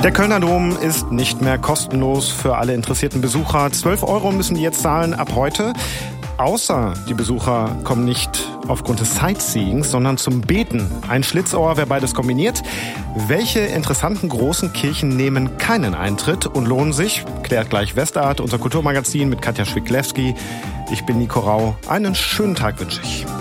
Der Kölner Dom ist nicht mehr kostenlos für alle interessierten Besucher. 12 € müssen die jetzt zahlen ab heute. Außer die Besucher kommen nicht aufgrund des Sightseeings, sondern zum Beten. Ein Schlitzohr, wer beides kombiniert. Welche interessanten großen Kirchen nehmen keinen Eintritt und lohnen sich? Klärt gleich Westart, unser Kulturmagazin mit Katja Schwiglewski. Ich bin Nico Rau. Einen schönen Tag wünsche ich.